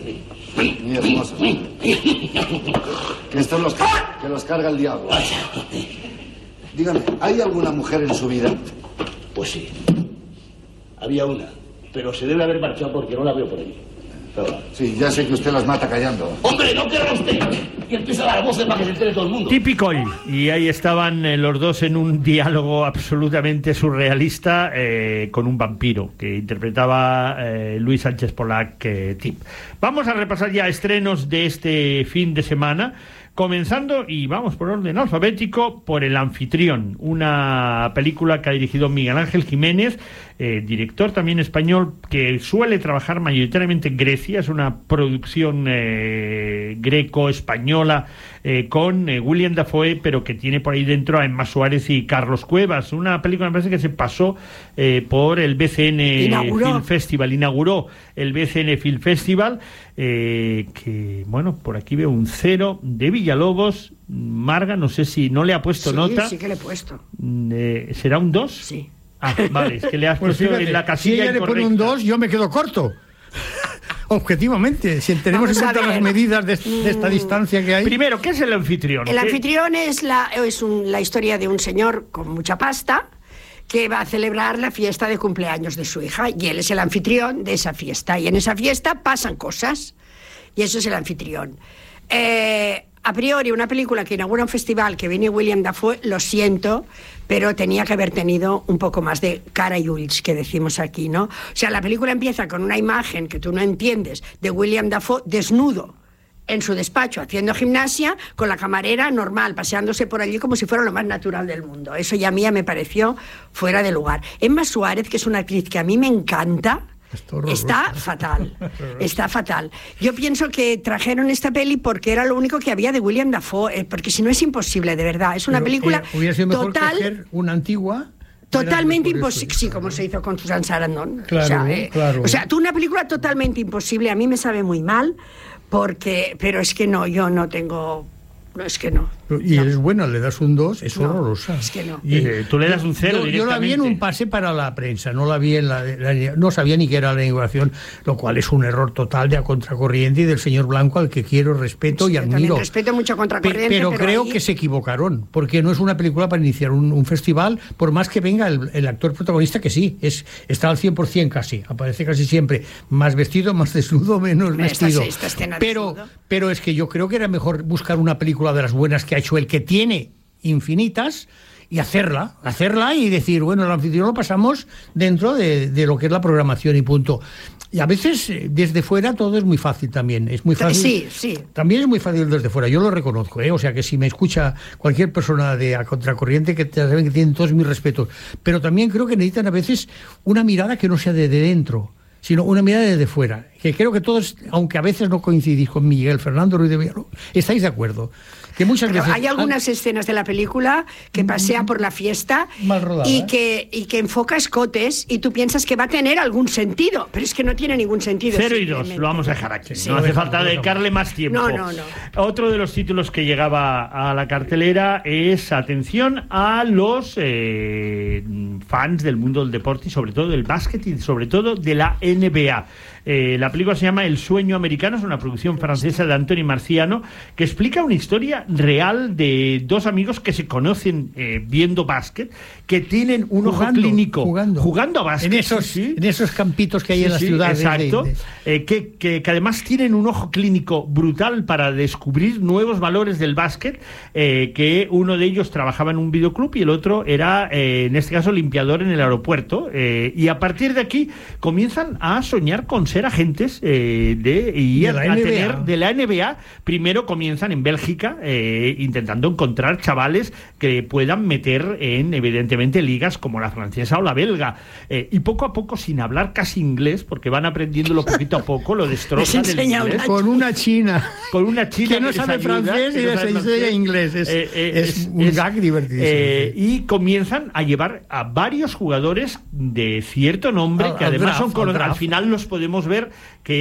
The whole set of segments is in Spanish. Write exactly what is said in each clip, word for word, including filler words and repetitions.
Mi esposa. Que estos los, que los carga el diablo. Dígame, ¿hay alguna mujer en su vida? Pues sí. Había una, pero se debe haber marchado porque no la veo por ahí. Sí, ya sé que usted las mata callando. ¡Hombre, no querrá usted! Y empieza a dar voces para que se entere todo el mundo. Típico. Y ahí estaban eh, los dos en un diálogo absolutamente surrealista eh, con un vampiro que interpretaba eh, Luis Sánchez Polac. Eh, Tip. Vamos a repasar ya estrenos de este fin de semana. Comenzando, y vamos por orden alfabético, por El anfitrión, una película que ha dirigido Miguel Ángel Jiménez, eh, director también español, que suele trabajar mayoritariamente en Grecia. Es una producción eh, greco-española eh, con eh, William Dafoe, pero que tiene por ahí dentro a Emma Suárez y Carlos Cuevas. Una película, me parece que se pasó eh, por el B C N inauguró. Film Festival, inauguró el B C N Film Festival, eh, que, bueno, por aquí veo un cero de Villalobos. Marga, no sé si no le ha puesto sí, nota. Sí, que le he puesto. Eh, ¿Será un dos? Sí. Ah, vale, es que le has pues puesto fíjate, en la casilla si ella incorrecta. le pone un dos, yo me quedo corto. Objetivamente, si tenemos Vamos en cuenta las medidas de, de esta Mm. distancia que hay. Primero, ¿qué es el anfitrión? El ¿Qué? anfitrión es, la, es un, la historia de un señor con mucha pasta que va a celebrar la fiesta de cumpleaños de su hija, y él es el anfitrión de esa fiesta, y en esa fiesta pasan cosas, y eso es el anfitrión. Eh, a priori, una película que inaugura un festival, que viene William Dafoe, lo siento, pero tenía que haber tenido un poco más de cara y ulls, que decimos aquí, ¿no? O sea, la película empieza con una imagen que tú no entiendes, de William Dafoe desnudo en su despacho haciendo gimnasia, con la camarera normal, paseándose por allí como si fuera lo más natural del mundo. Eso ya a mí me pareció fuera de lugar. Emma Suárez, que es una actriz que a mí me encanta, está fatal, está fatal. Yo pienso que trajeron esta peli porque era lo único que había de William Dafoe, eh, porque si no es imposible, de verdad. Es una Pero, película eh, hubiera sido mejor total... coger una antigua... Totalmente imposible, sí, como se hizo con Susan Sarandon. Claro, o sea, eh, claro. O sea, tú una película totalmente imposible, a mí me sabe muy mal, porque, pero es que no, yo no tengo, no, es que no. Y no. eres buena, le das un dos, es No, horrorosa. es que no. Y, Eh, tú le das un cero yo, directamente. yo la vi en un pase para la prensa, no la vi en la, la... No sabía ni qué era la inauguración, lo cual es un error total de a contracorriente y del señor Blanco, al que quiero, respeto Sí, y yo admiro. también respeto mucho a contracorriente, Pe- pero, pero creo ahí- que se equivocaron, porque no es una película para iniciar un, un festival, por más que venga el, el actor protagonista, que sí, es está al cien por ciento casi, aparece casi siempre, más vestido, más desnudo, menos Esta- vestido. esta escena pero, desnudo. pero es que yo creo que era mejor buscar una película de las buenas que ha hecho él, que tiene infinitas, y hacerla, hacerla y decir, bueno, el anfitrión lo pasamos dentro de, de lo que es la programación y punto. Y a veces eh, desde fuera todo es muy fácil también, es muy fácil. Sí, sí. También es muy fácil desde fuera, yo lo reconozco, ¿eh? O sea que si me escucha cualquier persona de a contracorriente, que ya saben que tienen todos mis respetos, pero también creo que necesitan a veces una mirada que no sea de, de dentro, sino una mirada desde fuera, que creo que todos, aunque a veces no coincidís con Miguel Fernando Ruiz de Villalobos, estáis de acuerdo. Que muchas Pero veces hay algunas escenas de la película que pasea por la fiesta Mal rodada, y ¿eh? que, y que enfoca escotes y tú piensas que va a tener algún sentido, pero es que no tiene ningún sentido. Cero y dos, simplemente. lo vamos a dejar aquí. Sí. No hace falta dedicarle más tiempo. No, no, no. Otro de los títulos que llegaba a la cartelera es, atención a los eh, fans del mundo del deporte y sobre todo del básquet y sobre todo de la N B A. Eh, la película se llama El sueño americano, es una producción francesa de Antoni Marciano, que explica una historia real de dos amigos que se conocen eh, viendo básquet, que tienen un Jugando, ojo clínico jugando. jugando a básquet. en esos, sí, sí. en esos campitos que hay Sí, en las sí, ciudades. de- exacto. de- Eh, que, que, que además tienen un ojo clínico brutal para descubrir nuevos valores del básquet, eh, que uno de ellos trabajaba en un videoclub y el otro era, eh, en este caso, limpiador en el aeropuerto, eh, y a partir de aquí comienzan a soñar con ser agentes eh, de, y De a, la a N B A. tener de la N B A. Primero comienzan en Bélgica, eh, intentando encontrar chavales que puedan meter en, evidentemente, ligas como la francesa o la belga, eh, y poco a poco, sin hablar casi inglés, porque van aprendiéndolo poquito a poco, lo destrozan Les el enseña inglés. una- Con una china. Con una china que no les sabe ayuda, francés que y no les sabe enseña francés. inglés. Es, Eh, eh, es es- un es- gag divertidísimo. eh, sí. Y comienzan a llevar a varios jugadores de cierto nombre, Al- que al además draft, son al conocidos. Al draft. final los podemos podemos ver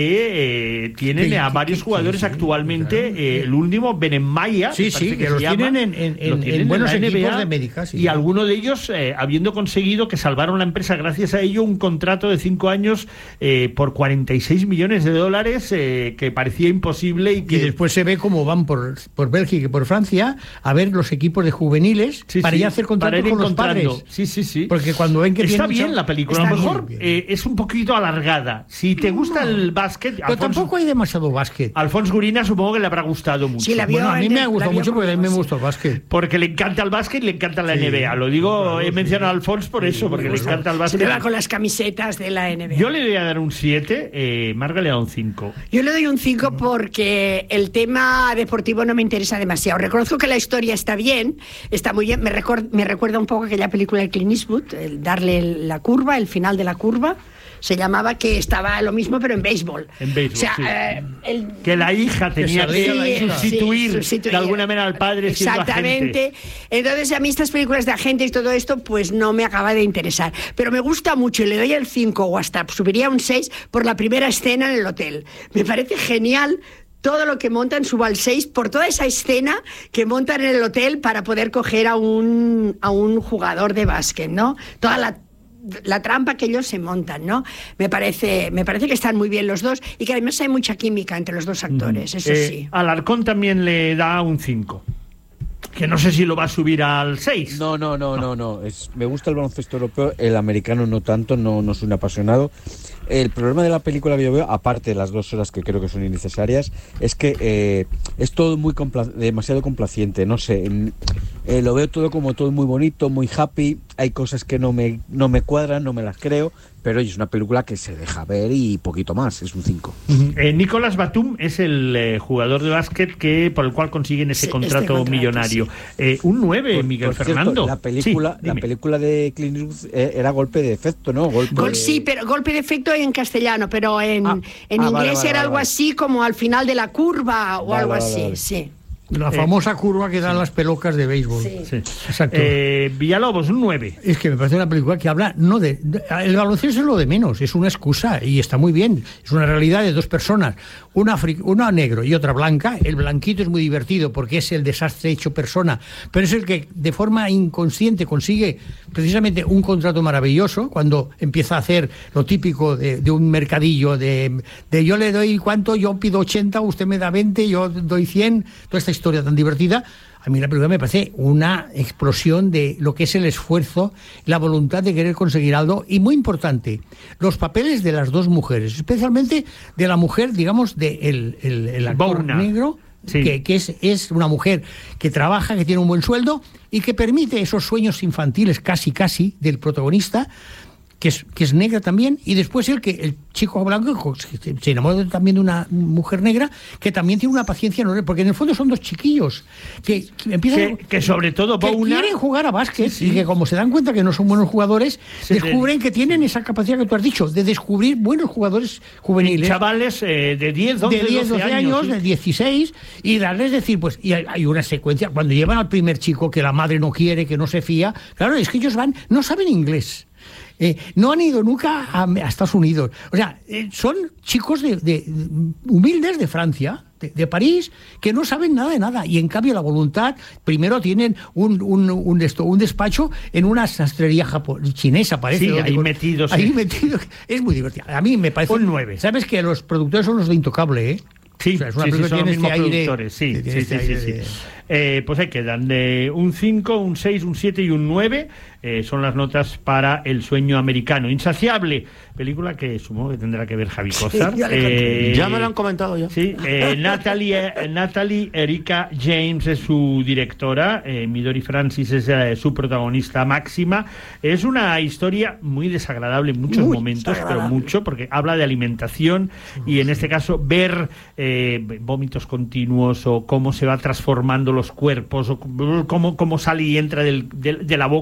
que eh, tienen Sí, a sí, varios sí, jugadores sí, actualmente. claro. eh, el último, Benenmaya, Sí, sí, que los tienen en, en, en, en buenos equipos de América. Sí, y sí. alguno de ellos, eh, habiendo conseguido que salvaron la empresa gracias a ello, un contrato de cinco años eh, por cuarenta y seis millones de dólares, eh, que parecía imposible. Y, que... y después se ve cómo van por, por Bélgica y por Francia a ver los equipos de juveniles Sí, para sí, ir a hacer contratos para ir con los encontrando. padres. Sí, sí, sí. Porque cuando ven que está tienen bien mucha- la película, a está lo mejor bien, bien. eh, es un poquito alargada. Si te gusta No. el básquet, Pero Alfonso, tampoco hay demasiado básquet. Alfonso Gurina supongo que le habrá gustado mucho. Sí, la vio Bueno, a mí en me el- ha gustado la vio mucho porque a mí me con- gusta el básquet. Porque le encanta el básquet y le encanta la Sí, N B A. Lo digo, claro, he mencionado sí. a Alfonso por eso, porque le pues, encanta el Se básquet. le va con las camisetas de la N B A. Yo le voy a dar un siete, eh, Marga le da un cinco. Yo le doy un cinco porque el tema deportivo no me interesa demasiado. Reconozco que la historia está bien, está muy bien. Me, record- me recuerda un poco aquella película de Clint Eastwood, el darle el- la curva, el final de la curva. Se llamaba, que estaba lo mismo, pero en béisbol. En béisbol, O sea, sí. eh, el- Que la hija tenía se que ría la hija. sustituir, Sí, sustituir. de alguna manera al padre siendo Exactamente. agente. Entonces, a mí estas películas de agentes y todo esto, pues no me acaba de interesar. Pero me gusta mucho y le doy el cinco o hasta subiría un seis por la primera escena en el hotel. Me parece genial todo lo que montan, subo al seis por toda esa escena que montan en el hotel para poder coger a un, a un jugador de básquet, ¿no? Toda la la trampa que ellos se montan, ¿no? Me parece, me parece que están muy bien los dos y que además hay mucha química entre los dos actores, eso Eh, sí. Alarcón también le da un cinco. Que no sé si lo va a subir al seis. No, no, no, no, no. Es, me gusta el baloncesto europeo, el americano no tanto, no, no soy un apasionado. El problema de la película que yo veo, aparte de las dos horas que creo que son innecesarias, es que eh, es todo muy compla- demasiado complaciente, no sé. en- eh, lo veo todo como todo muy bonito, muy happy. Hay cosas que no me, no me cuadran, no me las creo, pero oye, es una película que se deja ver y poquito más, es un cinco. Eh, Nicolás Batum es el eh, jugador de básquet que por el cual consiguen ese Sí, contrato, este contrato, millonario. sí. Eh, un nueve, Por- Miguel por cierto, Fernando. la película, Sí, la dime. película de Clint Eastwood eh, era golpe de efecto, ¿no? Golpe Gol, de- sí, pero golpe de efecto en castellano, pero en, Ah, en ah, inglés vale, vale, era vale, algo vale. así como al final de la curva o Vale, algo vale, así, vale. sí. La famosa curva que dan las pelocas de béisbol. Sí. Sí. Exacto. Eh, Villalobos, un nueve. Es que me parece una película que habla no de, de- el baloncesto es lo de menos, es una excusa y está muy bien, es una realidad de dos personas, una, afri- una negro y otra blanca. El blanquito es muy divertido porque es el desastre hecho persona, pero es el que de forma inconsciente consigue precisamente un contrato maravilloso cuando empieza a hacer lo típico de, de un mercadillo de, de yo le doy cuánto, yo pido ochenta, usted me da veinte, yo doy cien, toda esta historia tan divertida. A mí la película me parece una explosión de lo que es el esfuerzo, la voluntad de querer conseguir algo y muy importante, los papeles de las dos mujeres, especialmente de la mujer, digamos, de el, el, el actor Bouna. negro, Sí. que, que es, es una mujer que trabaja, que tiene un buen sueldo y que permite esos sueños infantiles casi casi del protagonista, que es, que es negra también, y después el que el chico blanco se, se enamora también de una mujer negra que también tiene una paciencia enorme, porque en el fondo son dos chiquillos que, que empiezan Que, que sobre todo que Bouna... quieren jugar a básquet Sí, sí. y que como se dan cuenta que no son buenos jugadores, Se descubren le- que tienen esa capacidad que tú has dicho, de descubrir buenos jugadores juveniles. Chavales eh, de diez, once, de diez, doce años, sí. de dieciséis, y darles decir, pues, y hay, hay una secuencia, cuando llevan al primer chico que la madre no quiere, que no se fía, claro, es que ellos van, no saben inglés. Eh, no han ido nunca a, a Estados Unidos. O sea, eh, son chicos de, de- humildes de Francia, de, de París, que no saben nada de nada. Y en cambio la voluntad, primero tienen un, un, un, esto, un despacho en una sastrería japo- chinesa, parece. Sí, donde- ahí metidos, Ahí sí. metidos. Es muy divertido. A mí me parece... Un nueve. ¿Sabes que los productores son los de Intocable, eh? Sí, O sea, es una sí, sí, película son que los tiene mismos este aire- productores, sí, que tiene sí, este sí, sí, aire sí. de- Eh, pues ahí quedan de un cinco, un seis, un siete y un nueve. Eh, son las notas para El sueño americano. Insaciable, película que supongo que tendrá que ver Javi Cózar. ya le Eh, Ya me lo han comentado ya. Sí, eh, Natalie, eh, Natalie Erika James es su directora, eh, Midori Francis es eh, su protagonista máxima. Es una historia muy desagradable en muchos Muy momentos, pero desagradable. mucho, porque habla de alimentación y en este caso ver eh, vómitos continuos o cómo se va transformando los cuerpos o cómo, cómo sale y entra del- del- de la boca mucho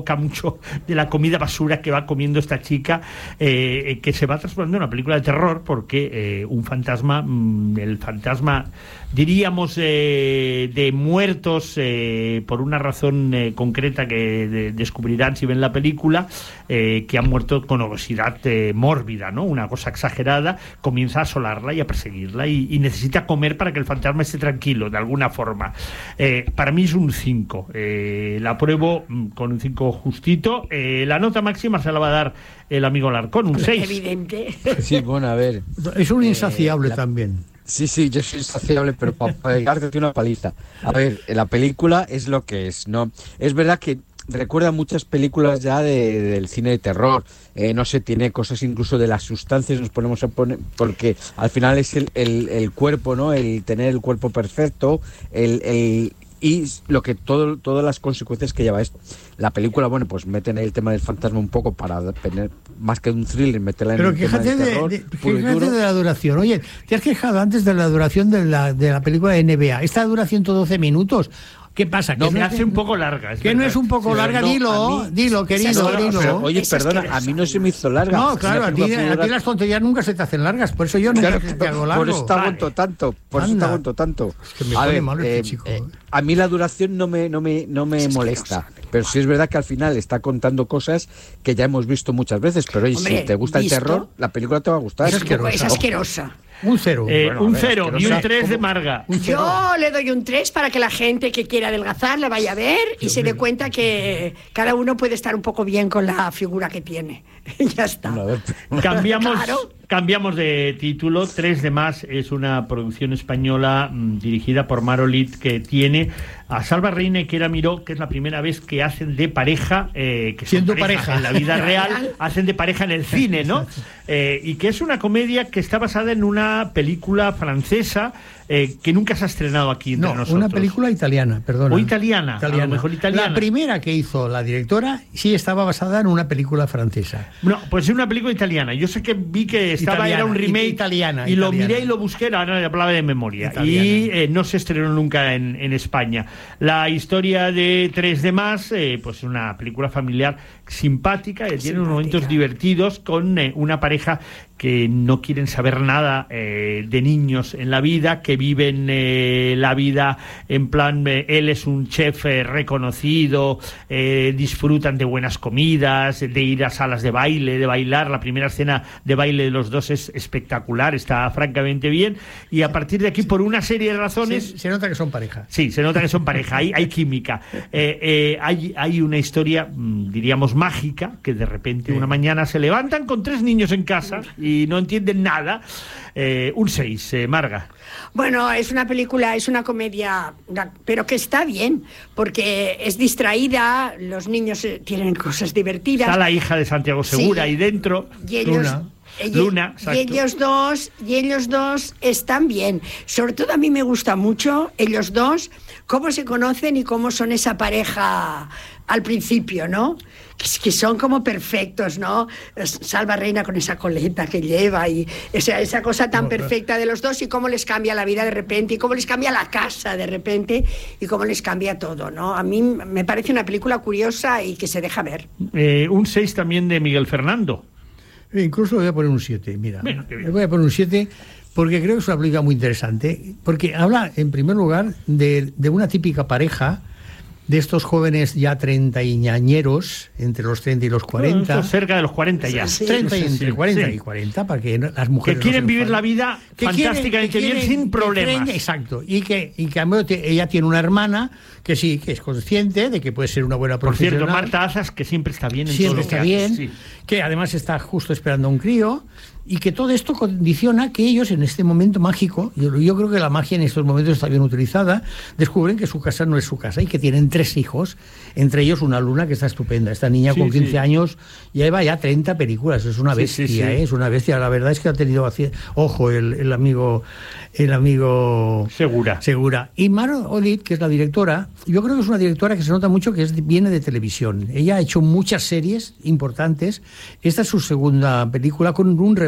asco de la comida basura que va comiendo esta chica, eh, que se va transformando en una película de terror porque eh, un fantasma, mm, el fantasma, diríamos, eh, de muertos eh, por una razón eh, concreta que de, descubrirán si ven la película, eh, que han muerto con obesidad eh, mórbida, ¿no? Una cosa exagerada, comienza a asolarla y a perseguirla y, y necesita comer para que el fantasma esté tranquilo, de alguna forma. Eh, para mí es un cinco. Eh, la apruebo con un cinco justito. Eh, la nota máxima se la va a dar el amigo Larcón, un seis. Evidente. Sí, bueno, a ver. Es un insaciable Eh, la- también. Sí, sí, yo soy insaciable, pero para pegarte una paliza. A ver, la película es lo que es, ¿no? Es verdad que recuerda muchas películas ya de, del cine de terror. Eh, no sé, tiene cosas incluso de las sustancias, nos ponemos a poner, porque al final es el, el, el cuerpo, ¿no? El tener el cuerpo perfecto, el... el y lo que todo todas las consecuencias que lleva esto. La película, bueno, pues meten el tema del fantasma un poco para tener más que un thriller, meterla en Pero el tema quéjate, del de, terror de- puro y quéjate duro. de la duración. Oye, te has quejado antes de la duración de la, de la película de N B A. Esta dura ciento doce minutos. ¿Qué pasa? No, ¿Que me no hace te- un poco larga. Es Que no verdad. es un poco Sí, larga, no, dilo, a mí- dilo, querido, No, no, dilo. pero, oye, Es perdona, asquerosa. a mí no se me hizo larga. No, Es claro, una a ti, película a ti figura- las tonterías nunca se te hacen largas, por eso yo nunca Claro, te, te hago largo. por eso te Vale. aguanto tanto, por eso te Anda. aguanto tanto. que me a pone ver, malo este eh, chico, eh, eh. a mí la duración no me, no me, no me Es molesta, pero sí es verdad que al final está contando cosas que ya hemos visto muchas veces, pero oye, Hombre, si te gusta ¿visto? el terror, la película te va a gustar. Es Es asquerosa. asquerosa. Un cero. Eh, Bueno, a un ver, cero es que no y un sé tres de cómo- Marga. Yo le doy un tres para que la gente que quiera adelgazar la vaya a ver y se dé cuenta que cada uno puede estar un poco bien con la figura que tiene. Ya está. Bueno, a ver, Cambiamos, Claro. cambiamos de título. Tres de más es una producción española mm, dirigida por Marolit, que tiene a Salva Reina y Kera Miró, que es la primera vez que hacen de pareja, eh, que son Siendo pareja. en la vida real, hacen de pareja en el cine, ¿no? Eh, y que es una comedia que está basada en una película francesa eh, que nunca se ha estrenado aquí entre No, nosotros. una película italiana, perdona. O italiana, a lo mejor italiana. La primera que hizo la directora sí estaba basada en una película francesa. No, pues es una película italiana. Yo sé que vi que estaba, Italiana, era un remake it- italiana, y lo italiana. miré y lo busqué, ahora hablaba de memoria. Italiana. Y eh, no se estrenó nunca en, en España. La historia de Tres de más, eh, pues es una película familiar simpática, eh, tiene unos momentos divertidos con eh, una pareja que no quieren saber nada eh, de niños en la vida, que viven eh, la vida en plan, eh, él es un chef eh, reconocido, eh, disfrutan de buenas comidas, de ir a salas de baile, de bailar. La primera escena de baile de los dos es espectacular, está francamente bien, y a partir de aquí, por una serie de razones... Se, se nota que son pareja. Sí, se nota que son pareja, hay, hay química. Eh, eh, hay, hay una historia, mm, diríamos, mágica, que de repente una mañana se levantan con tres niños en casa y no entienden nada. Eh, un seis, eh, Marga. Bueno, es una película, es una comedia, una- pero que está bien, porque es distraída, los niños eh, tienen cosas divertidas. Está la hija de Santiago Segura Sí. ahí dentro. Y ellos, Luna. ellos- Luna, y exacto. ellos dos, y ellos dos están bien. Sobre todo a mí me gusta mucho ellos dos, cómo se conocen y cómo son esa pareja al principio, ¿no? Que, es- que son como perfectos, ¿no? Es- Salva Reina con esa coleta que lleva y esa, esa cosa tan perfecta de los dos, y cómo les cambia la vida de repente, y cómo les cambia la casa de repente, y cómo les cambia todo, ¿no? A mí me parece una película curiosa y que se deja ver. Eh, un seis también de Miguel Fernando. E incluso le voy a poner un siete, mira. Bueno, qué bien. Le voy a poner un siete porque creo que es una película muy interesante, porque habla, en primer lugar, de, de una típica pareja de estos jóvenes ya treintañeros, entre los treinta y los cuarenta. Bueno, eso cerca de los cuarenta ya. Sí, treinta y Sí, entre sí, cuarenta sí. y cuarenta, para que no- las Que mujeres no quieren se vivir enfaden. la vida Que quieren- fantásticamente que bien, quieren- sin que problemas. quieren- exacto. Y que, y que además te- ella tiene una hermana que sí, que es consciente de que puede ser una buena Por cierto, profesional. Marta Azas, que siempre está bien en Siempre todo lo está que bien, hace, sí. que además está justo esperando a un crío, y que todo esto condiciona que ellos en este momento mágico, yo, yo creo que la magia en estos momentos está bien utilizada, descubren que su casa no es su casa y que tienen tres hijos, entre ellos una Luna que está estupenda. Esta niña Sí, con quince sí. años lleva ya treinta películas, es una Sí, bestia, sí, sí. ¿eh? Es una bestia. La verdad es que ha tenido, aci- ojo, el, el amigo, el amigo Segura. Segura. Y Maro Olit, que es la directora, yo creo que es una directora que se nota mucho que es, viene de televisión. Ella ha hecho muchas series importantes. Esta es su segunda película con un remake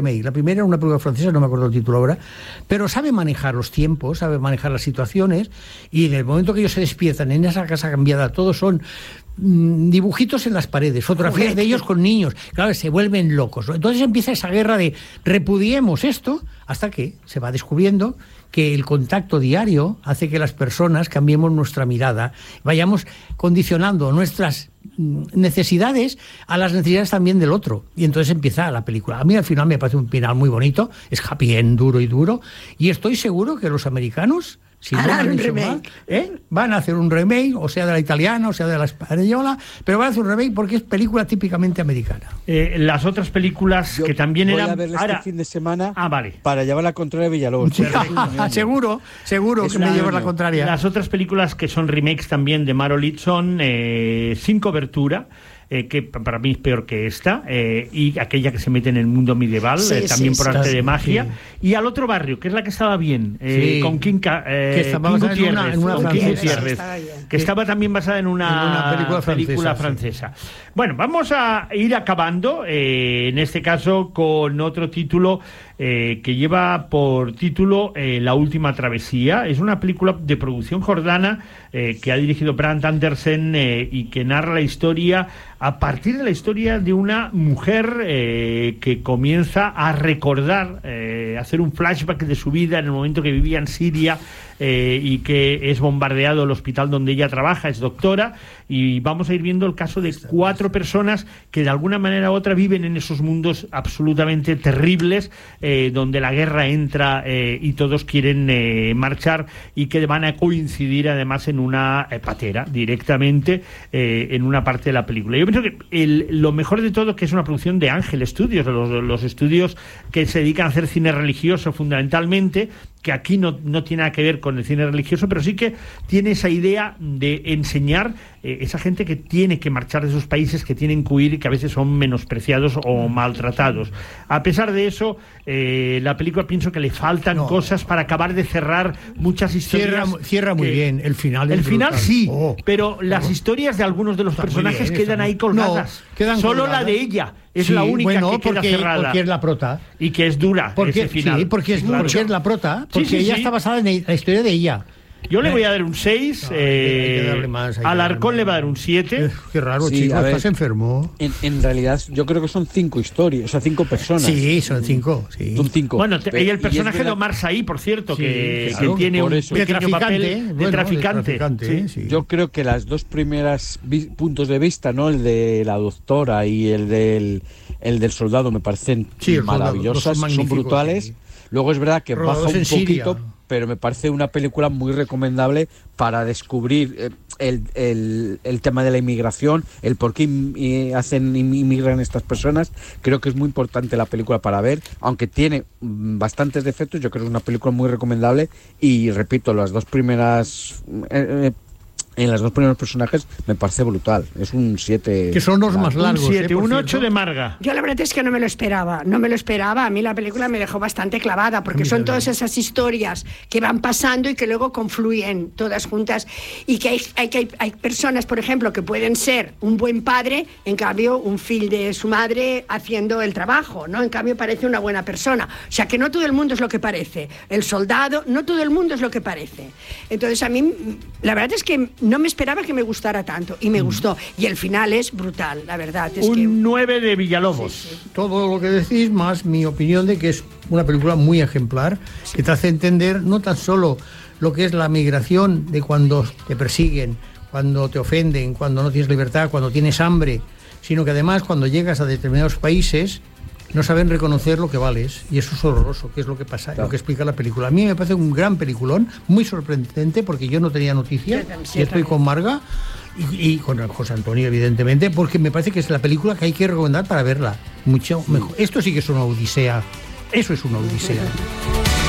remake. La primera era una película francesa, no me acuerdo el título ahora, pero sabe manejar los tiempos, sabe manejar las situaciones, y en el momento que ellos se despiertan en esa casa cambiada, todos son mmm, dibujitos en las paredes, fotografías de ellos con niños, claro, se vuelven locos, ¿no? Entonces empieza esa guerra de repudiemos esto, hasta que se va descubriendo que el contacto diario hace que las personas cambiemos nuestra mirada, vayamos condicionando nuestras necesidades a las necesidades también del otro, y entonces empieza la película. A mí al final me parece un final muy bonito, es happy end, duro y duro, y estoy seguro que los americanos, si no harán han un hecho remake. mal, ¿eh? van a hacer un remake, o sea de la italiana, o sea de la española, pero van a hacer un remake porque es película típicamente americana. Eh, las otras películas Yo que también voy eran... a verla ahora- este fin de semana Ah, vale. para llevar la contraria a Villalobos. seguro, seguro Es que me un llevas la sueño. contraria. Las otras películas que son remakes también de Maro Litt son eh, Sin cobertura, eh, que para mí es peor que esta, eh, y aquella que se mete en el mundo medieval, Sí, eh, también sí, por sí. arte Sí. de magia, y Al otro barrio, que es la que estaba bien, eh, Sí. con Kim, Ca- eh, Que estaba Kim basada en una- Gutiérrez, en una con Kim francesa. Gutiérrez, Estaba bien. que estaba también basada en una, En una película francesa, sí. francesa. Bueno, vamos a ir acabando, eh, en este caso con otro título eh, que lleva por título eh, La última travesía. Es una película de producción jordana eh, que ha dirigido Brant Andersen eh, y que narra la historia a partir de la historia de una mujer eh, que comienza a recordar, eh, hacer un flashback de su vida en el momento que vivía en Siria eh, y que es bombardeado el hospital donde ella trabaja, es doctora, y vamos a ir viendo el caso de cuatro personas que de alguna manera u otra viven en esos mundos absolutamente terribles, eh, donde la guerra entra eh, y todos quieren eh, marchar, y que van a coincidir además en una eh, patera directamente eh, en una parte de la película. Yo pienso que el, lo mejor de todo que es una producción de Ángel Studios, los, los estudios que se dedican a hacer cine religioso fundamentalmente, que aquí no, no tiene nada que ver con el cine religioso, pero sí que tiene esa idea de enseñar eh, esa gente que tiene que marchar de esos países, que tienen que huir y que a veces son menospreciados o maltratados. A pesar de eso, eh, la película pienso que le faltan No. cosas para acabar de cerrar muchas historias. Cierra, cierra muy que- bien, el final es El final brutal. sí, Oh. pero las historias de algunos de los Está muy personajes bien, quedan está ahí muy- colgadas. No, quedan Solo colgadas. la de ella es Sí, la única bueno, que queda porque, cerrada. porque es la prota. Y que es dura Porque, ese final. sí, porque es, Claro. porque es la prota, porque sí, ella sí. está basada en e- la historia de ella. Yo le voy a dar un seis, No, hay que- hay que eh, darle más, hay que Alarcón darle le va a más. dar un siete. Eh, qué raro, Sí, chico, a ver. estás enfermo. En, en realidad, yo creo que son cinco historias, o sea, cinco personas. Sí, son cinco. Sí. Son cinco. Bueno, te- Pero- y el es personaje de verdad- Omar Saí, por cierto, Sí, que, claro, que tiene por un eso. De pequeño traficante, papel ¿eh? de Bueno, de traficante. traficante, Sí. ¿eh? Sí. Yo creo que las dos primeras vi- puntos de vista, ¿no? El de la doctora y el del, el del soldado me parecen Sí, el soldado, maravillosas, los son son magníficos, brutales. sí. Luego es verdad que Rodados baja un en Siria. poquito, pero me parece una película muy recomendable para descubrir eh, el, el, el tema de la inmigración, el por qué im- eh, hacen im- inmigran estas personas. Creo que es muy importante la película para ver, aunque tiene mm, bastantes defectos. Yo creo que es una película muy recomendable y repito, las dos primeras eh, eh, en los dos primeros personajes me parece brutal. Es un siete. Que son los más Un largos. siete, ¿eh? Por un cierto. ocho de Marga. Yo la verdad es que no me lo esperaba, no me lo esperaba. A mí la película me dejó bastante clavada porque A mí son también. todas esas historias que van pasando y que luego confluyen todas juntas, y que hay, hay, que hay, hay personas, por ejemplo, que pueden ser un buen padre, en cambio un fil de su madre haciendo el trabajo, ¿no? En cambio parece una buena persona. O sea que no todo el mundo es lo que parece. El soldado, no todo el mundo es lo que parece. Entonces a mí, la verdad es que no me esperaba que me gustara tanto, y me gustó. Y el final es brutal, la verdad. Es que... Un nueve de Villalobos. Sí, sí. Todo lo que decís, más mi opinión de que es una película muy ejemplar, que te hace entender no tan solo lo que es la migración de cuando te persiguen, cuando te ofenden, cuando no tienes libertad, cuando tienes hambre, sino que además cuando llegas a determinados países no saben reconocer lo que vales, y eso es horroroso, que es lo que pasa, Claro. lo que explica la película. A mí me parece un gran peliculón, muy sorprendente, porque yo no tenía noticia, Yo también, y estoy también. con Marga y, y con José Antonio, evidentemente, porque me parece que es la película que hay que recomendar para verla. Mucho mejor. Esto sí que es una odisea. Eso es una odisea.